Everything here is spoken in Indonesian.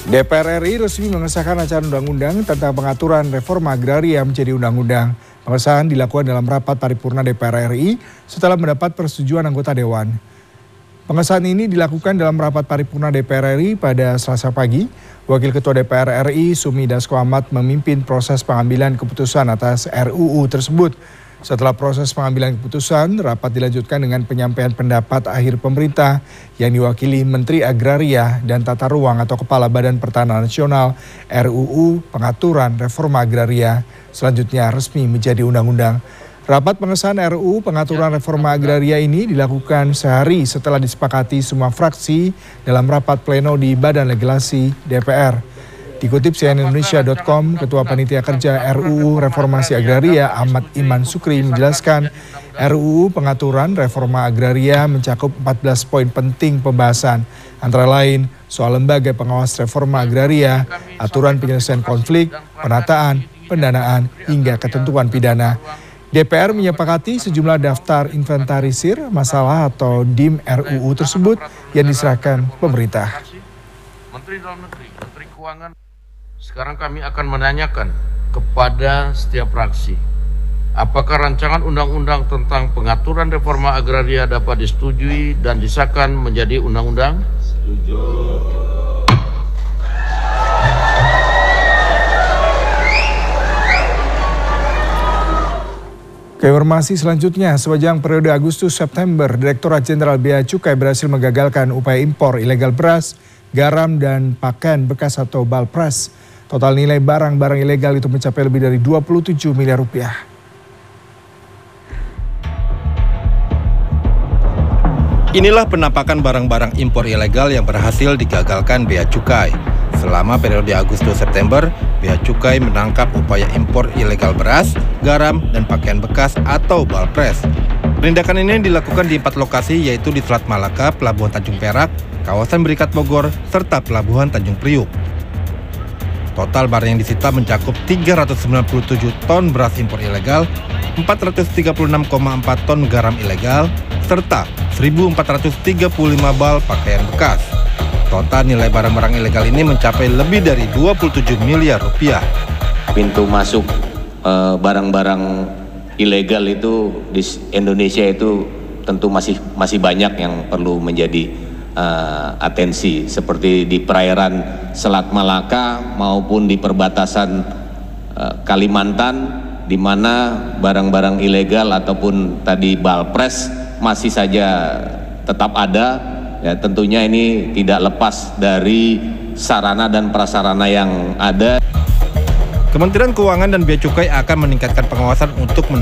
DPR RI resmi mengesahkan rancangan undang-undang tentang pengaturan reforma agraria menjadi undang-undang. Pengesahan dilakukan dalam rapat paripurna DPR RI setelah mendapat persetujuan anggota Dewan. Pengesahan ini dilakukan dalam rapat paripurna DPR RI pada Selasa pagi. Wakil Ketua DPR RI Sumi Dasko Ahmad memimpin proses pengambilan keputusan atas RUU tersebut. Setelah proses pengambilan keputusan, rapat dilanjutkan dengan penyampaian pendapat akhir pemerintah yang diwakili Menteri Agraria dan Tata Ruang atau Kepala Badan Pertanahan Nasional RUU Pengaturan Reforma Agraria. Selanjutnya resmi menjadi undang-undang. Rapat pengesahan RUU Pengaturan Reforma Agraria ini dilakukan sehari setelah disepakati semua fraksi dalam rapat pleno di Badan Legislasi DPR. Dikutip cnnindonesia.com, Ketua Panitia Kerja RUU Reformasi Agraria Ahmad Iman Sukri menjelaskan RUU Pengaturan Reforma Agraria mencakup 14 poin penting pembahasan, antara lain soal lembaga pengawas reforma agraria, aturan penyelesaian konflik, penataan, pendanaan, hingga ketentuan pidana. DPR menyepakati sejumlah daftar inventarisir masalah atau DIM RUU tersebut yang diserahkan pemerintah. Menteri Dalam Negeri, Menteri Keuangan. Sekarang kami akan menanyakan kepada setiap fraksi, apakah rancangan undang-undang tentang pengaturan reforma agraria dapat disetujui dan disahkan menjadi undang-undang? Setuju. Informasi selanjutnya, sepanjang periode Agustus-September, Direktorat Jenderal Bea Cukai berhasil menggagalkan upaya impor ilegal beras, garam, dan pakaian bekas atau balpres. Total nilai barang-barang ilegal itu mencapai lebih dari 27 miliar rupiah. Inilah penampakan barang-barang impor ilegal yang berhasil digagalkan Bea Cukai. Selama periode Agustus-September, Bea Cukai menangkap upaya impor ilegal beras, garam, dan pakaian bekas atau balpres. Penindakan ini dilakukan di 4 lokasi, yaitu di Selat Malaka, Pelabuhan Tanjung Perak, kawasan Berikat Bogor, serta Pelabuhan Tanjung Priuk. Total barang yang disita mencakup 397 ton beras impor ilegal, 436,4 ton garam ilegal, serta 1.435 bal pakaian bekas. Total nilai barang-barang ilegal ini mencapai lebih dari 27 miliar rupiah. Pintu masuk barang-barang ilegal itu di Indonesia itu tentu masih banyak yang perlu menjadi atensi, seperti di perairan Selat Malaka maupun di perbatasan Kalimantan, di mana barang-barang ilegal ataupun tadi balpres masih saja tetap ada. Ya, tentunya ini tidak lepas dari sarana dan prasarana yang ada. Kementerian Keuangan dan Bea Cukai akan meningkatkan pengawasan untuk